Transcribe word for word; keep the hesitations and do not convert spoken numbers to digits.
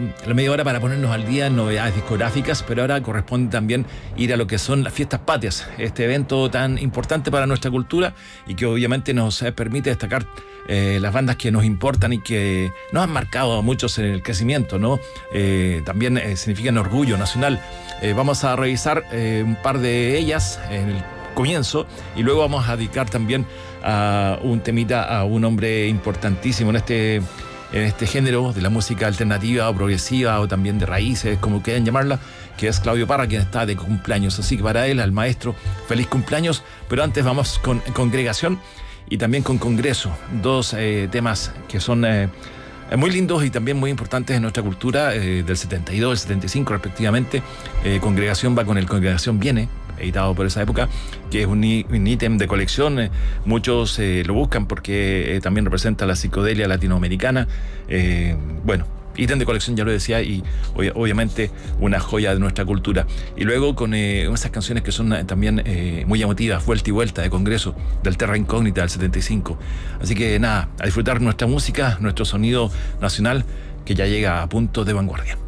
la media hora para ponernos al día en novedades discográficas, pero ahora corresponde también ir a lo que son las fiestas patrias, este evento tan importante para nuestra cultura y que obviamente nos eh, permite destacar eh, las bandas que nos importan y que nos han marcado a muchos en el crecimiento, ¿no? Eh, también eh, significan orgullo nacional. Eh, vamos a revisar eh, un par de ellas en el comienzo y luego vamos a dedicar también a un temita a un hombre importantísimo en este, en este género de la música alternativa o progresiva o también de raíces, como quieran llamarla, que es Claudio Parra, quien está de cumpleaños. Así que para él, al maestro, feliz cumpleaños. Pero antes vamos con Congregación y también con Congreso, dos eh, temas que son eh, muy lindos y también muy importantes en nuestra cultura, eh, del setenta y dos, del setenta y cinco respectivamente. Eh, Congregación va con el Congregación Viene, editado por esa época, que es un, un ítem de colección. Eh, muchos eh, lo buscan porque eh, también representa la psicodelia latinoamericana. Eh, bueno, ítem de colección, ya lo decía, y ob- obviamente una joya de nuestra cultura. Y luego con eh, esas canciones que son eh, también eh, muy emotivas, Vuelta y Vuelta de Congreso, del Terra Incógnita del setenta y cinco. Así que nada, a disfrutar nuestra música, nuestro sonido nacional, que ya llega a punto de vanguardia.